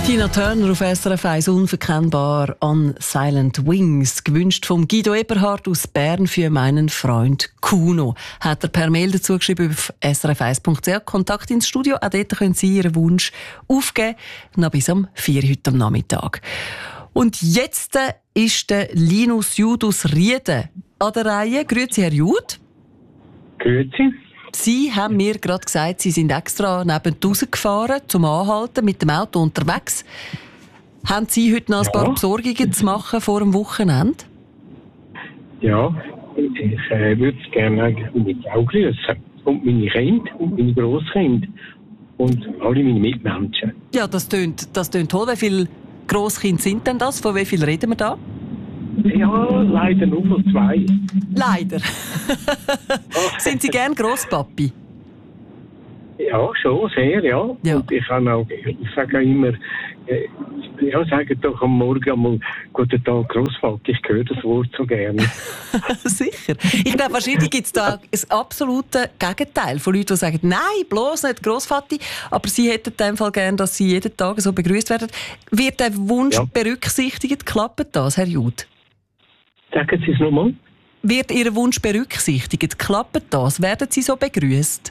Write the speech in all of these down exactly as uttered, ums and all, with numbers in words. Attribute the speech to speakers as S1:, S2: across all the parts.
S1: Tina Turner auf S R F eins, unverkennbar on Silent Wings. Gewünscht vom Guido Eberhardt aus Bern für meinen Freund Kuno. Hat er per Mail dazu geschrieben auf s r f eins punkt c h. Kontakt ins Studio. Auch dort können Sie Ihren Wunsch aufgeben. Noch bis um vier Uhr heute am Nachmittag. Und jetzt ist der Linus Jud aus Rieden an der Reihe. Grüezi, Herr Jud.
S2: Grüezi.
S1: Sie haben mir gerade gesagt, Sie sind extra neben rausgefahren zum Anhalten mit dem Auto unterwegs. Haben Sie heute noch ein
S2: Ja.
S1: paar Besorgungen zu machen vor dem Wochenende?
S2: Ja, ich äh, würde gerne eigentlich meine Frau grüßen. Und meine Kinder und meine Grosskinder. Und alle meine Mitmenschen.
S1: Ja, das tönt, das tönt toll. Wie viele Grosskinder sind denn das? Von wie viel reden wir da?
S2: Ja, leider nur von zwei.
S1: Leider. Sind Sie gern Grosspapi?
S2: Ja, schon, sehr, ja.
S1: Ja.
S2: Und ich kann auch, ich sage auch immer, äh, ja, sage doch am Morgen einmal, guten Tag, Grossvater, ich höre das Wort so gerne.
S1: Sicher. Ich glaube, wahrscheinlich gibt es da ein absolutes Gegenteil von Leuten, die sagen, nein, bloß nicht Grossvati, aber Sie hätten in dem Fall gerne, dass Sie jeden Tag so begrüßt werden. Wird der Wunsch
S2: Ja.
S1: berücksichtigt? Klappt das, Herr Jud?
S2: Sagen Sie es nochmal?
S1: Wird Ihr Wunsch berücksichtigt? Klappt das? Werden Sie so begrüßt?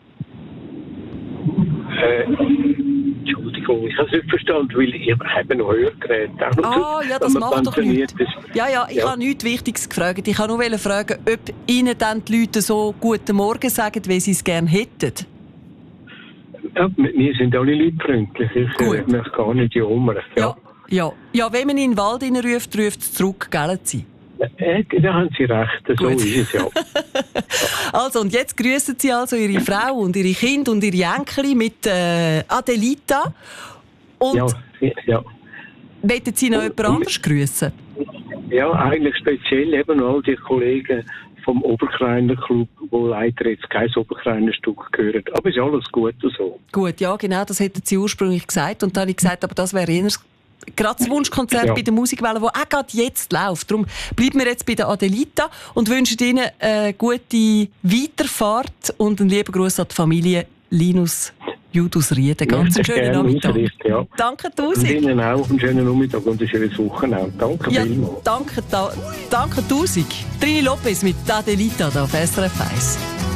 S2: Äh, Entschuldigung, ich habe es nicht verstanden, weil ich habe noch Hörgerät. Auch noch
S1: Ah,
S2: zu-
S1: ja, das
S2: wenn man
S1: macht doch
S2: pensioniert
S1: nichts.
S2: ist.
S1: Ja, ja, ich
S2: Ja.
S1: habe nichts Wichtiges gefragt. Ich wollte nur fragen, ob Ihnen dann die Leute so «Guten Morgen» sagen, wie Sie es gerne hätten.
S2: Ja, mit mir sind alle Leute freundlich. Ich
S1: Gut.
S2: äh, möchte gar nicht jammern.
S1: Ja. Ja, ja, wenn man in den Wald hineinruft, ruft es zurück, gell, Sie?
S2: Äh, da haben Sie recht, so
S1: Gut.
S2: ist es ja.
S1: Also, und jetzt grüßen Sie also Ihre Frau und Ihre Kinder und Ihre Enkel mit äh, Adelita. Und
S2: Ja, ja.
S1: wollen Sie noch jemand anders grüßen?
S2: Ja, eigentlich speziell eben all die Kollegen vom Oberkreiner Club, wo leider jetzt kein Oberkreiner Stück gehört. Aber ist alles gut und so.
S1: Gut, ja, genau, das hätten Sie ursprünglich gesagt. Und dann habe ich gesagt, aber das wäre eher gerade das Wunschkonzert
S2: Ja.
S1: bei der Musikwelle, das auch gerade jetzt läuft. Darum bleiben wir jetzt bei der Adelita und wünschen Ihnen eine gute Weiterfahrt und einen lieben Gruß an die Familie Linus Jud aus Rieden. Ganz einen
S2: Möchte ich
S1: schönen
S2: gerne
S1: Nachmittag.
S2: ausrichten, ja.
S1: Danke
S2: Und
S1: tausend.
S2: Ihnen auch einen schönen Nachmittag und ein schönes Wochenende. Danke
S1: Ja,
S2: vielmals.
S1: danke, da, danke tausend. Trini Lopez mit Adelita da auf S R F eins.